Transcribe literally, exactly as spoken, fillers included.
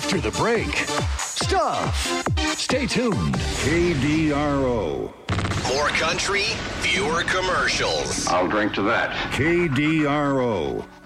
after the break. Stuff. Stay tuned. K D R O. More country, fewer commercials. I'll drink to that. K D R O.